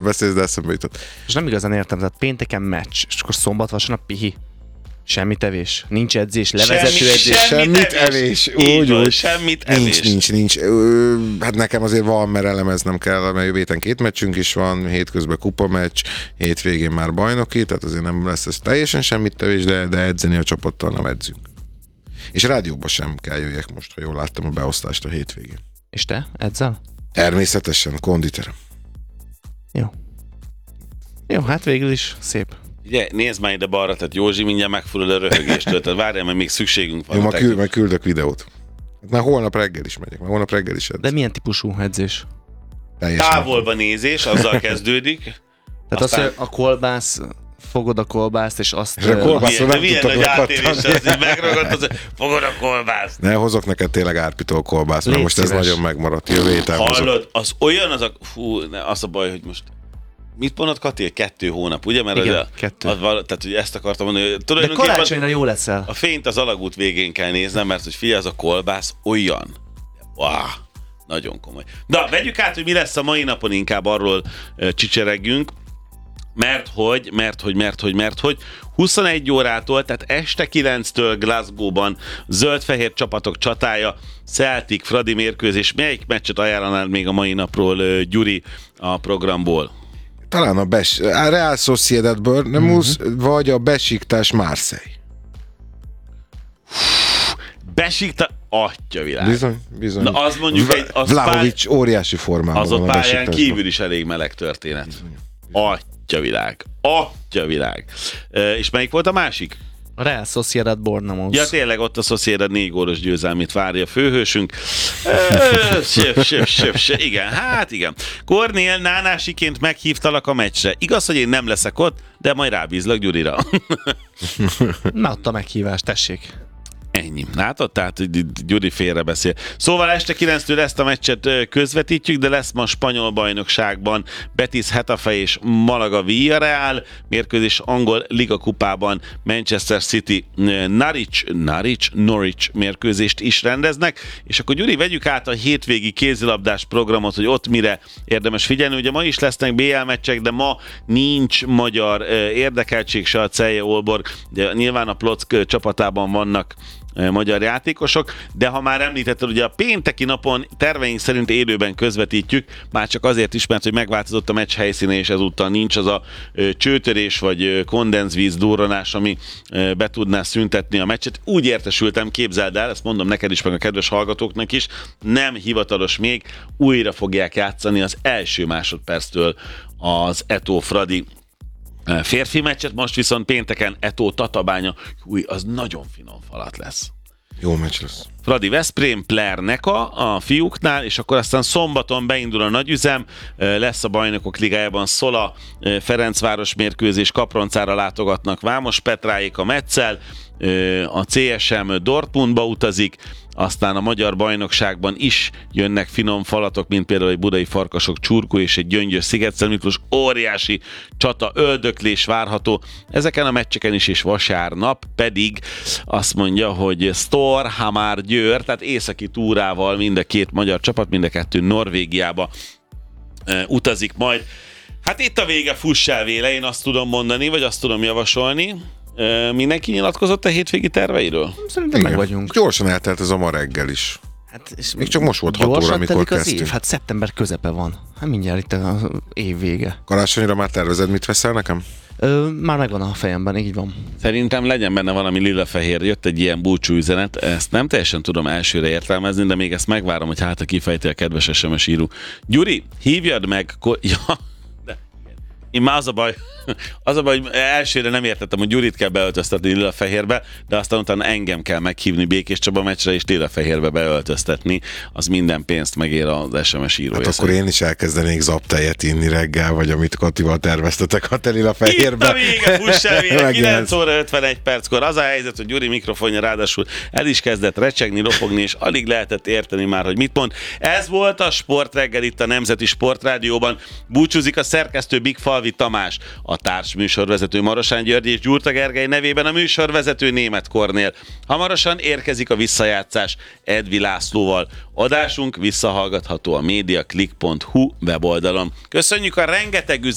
beszélsz, de eszembe jutott. És nem igazán értem, tehát pénteken meccs, és akkor szombat, vasárnap pihi. Semmi tevés. Nincs edzés, levezető edzés. Semmit evés. Úgy. Semmit evés. Nincs. Hát nekem azért van, mert elemeznem kell, mert jövő héten 2 meccsünk is van, hétközben kupameccs, hétvégén már bajnoki, tehát azért nem lesz ez teljesen semmit tevés, de edzeni a csapattal nem edzünk. És rádióba sem kell jöjjek most, ha jól láttam a beosztást a hétvégén. És te edzel? Természetesen, konditerem. Jó, hát végül is szép. Ugye, nézd már ide balra, tehát Józsi mindjárt megfullad a röhögéstől, tehát várjál, mert még szükségünk van. Jó, majd küldök videót. Már holnap reggel is megyek, már holnap reggel is edzek. De milyen típusú edzés? Távolba nézés, azzal kezdődik. Tehát aztán... az, hogy a kolbász, fogod a kolbászt, és azt... És a kolbászról nem milyen tudtak nagy átérés, lakattani. az így megragadt, hogy fogod a kolbászt. Ne, hozok neked tényleg árpitól kolbászt, mert Légy most ez szíves. nagyon megmaradt. Jövő héten hozok. Hallod, az olyan, az a baj, hogy most... Mit mondod, Kati? 2 hónap, ugye? Mert igen, az 2. Tehát, hogy ezt akartam mondani. De karácsonyra jó leszel. A fényt az alagút végén kell néznem, mert hogy figyelj, az a kolbász olyan. Wow, nagyon komoly. Na, vegyük át, hogy mi lesz a mai napon, inkább arról csicseregjünk. Mert hogy 21 órától, tehát este 9-től Glasgow-ban zöld-fehér csapatok csatája, Celtic, Fradi mérkőzés. Melyik meccset ajánlanál még a mai napról, Gyuri, a programból? Talán a Real Sociedad Bournemouth, vagy a Besiktas Marseille. Besiktas, atyavilág. Bizony. Na, az mondjuk Vlahovic óriási formában az a van pályán Besiktasban. kívül is elég meleg történet. Atyavilág. És melyik volt a másik? A Real Sociedad Bournemouth. Ja, tényleg ott a Sociedad 4 gólos győzelmét várja a főhősünk. Igen, hát igen. Kornél, nánásiként meghívtalak a meccsre. Igaz, hogy én nem leszek ott, de majd rábízlak Gyurira. Megadta meghívást, tessék. Ennyi. Látod? Tehát Gyuri félrebeszél. Szóval este 9-től ezt a meccset közvetítjük, de lesz ma spanyol bajnokságban Betis, Getafe és Malaga Villarreal, mérkőzés angol Liga kupában Manchester City Norwich mérkőzést is rendeznek, és akkor Gyuri, vegyük át a hétvégi kézilabdás programot, hogy ott mire érdemes figyelni. Ugye ma is lesznek BL meccsek, de ma nincs magyar érdekeltség se a Celje Ólborg, de nyilván a Plock csapatában vannak magyar játékosok, de ha már említetted, ugye a pénteki napon terveink szerint élőben közvetítjük, már csak azért is, mert hogy megváltozott a meccs helyszíne, és ezúttal nincs az a csőtörés vagy kondenzvíz durranás, ami be tudná szüntetni a meccset. Úgy értesültem, képzeld el, ezt mondom neked is, meg a kedves hallgatóknak is, nem hivatalos még, újra fogják játszani az első másodperctől az Eto Fradi férfi meccset, most viszont pénteken Eto Tatabánya, az nagyon finom falat lesz. Jó meccs lesz. Fradi Veszprém, Pler Neka a fiúknál, és akkor aztán szombaton beindul a nagyüzem, lesz a Bajnokok Ligájában Szola, Ferencváros mérkőzés, Kaproncára látogatnak Vámos Petráék a Metzel, a CSM Dortmundba utazik, aztán a magyar bajnokságban is jönnek finom falatok, mint például egy budai Farkasok Csurgó és egy Gyöngyös Sziget Miklós, óriási csata, öldöklés várható ezeken a meccseken is, és vasárnap pedig azt mondja, hogy Storhamar Győr, tehát északi túrával mind a két magyar csapat, mind a kettő Norvégiába utazik majd. Hát itt a vége, fuss el véle, én azt tudom mondani, vagy azt tudom javasolni. Mindenki nyilatkozott a hétvégi terveiről? Szerintem meg vagyunk. Gyorsan eltelt ez a ma reggel is. Hát, és még csak most volt 6 óra, amikor kezdtünk. Hát szeptember közepe van. Hát mindjárt itt az év vége. Karácsonyra már tervezed, mit veszel nekem? Már megvan a fejemben, így van. Szerintem legyen benne valami lila-fehér. Jött egy ilyen búcsú üzenet. Ezt nem teljesen tudom elsőre értelmezni, de még ezt megvárom, hogy hát a kifejti a kedves SMS író. Gyuri, hívjad meg... Én már az a baj, hogy elsőre nem értettem, hogy Gyurit kell beöltöztetni lila-fehérbe, de aztán utána engem kell meghívni Békés Csaba meccsre és lila-fehérbe beöltöztetni. Az minden pénzt megér az SMS írója. Hát akkor én is elkezdenék zaptejet inni reggel, vagy amit Katival terveztetek a te lila-fehérbe. Itt a vége, fuss el vége, 9 óra 51 perckor. Az a helyzet, hogy Gyuri mikrofonja ráadásul el is kezdett recsegni, ropogni, és alig lehetett érteni már, hogy mit mond. Ez volt a Sportreggel itt a Nemzeti Sportrádióban. Búcsúzik a szerkesztő Big Falvi Tamás, a társműsorvezető Marosán György és Gyurta Gergely nevében a műsorvezető Németh Kornél. Hamarosan érkezik a visszajátszás Edvi Lászlóval. Adásunk visszahallgatható a mediaclick.hu weboldalon. Köszönjük a rengeteg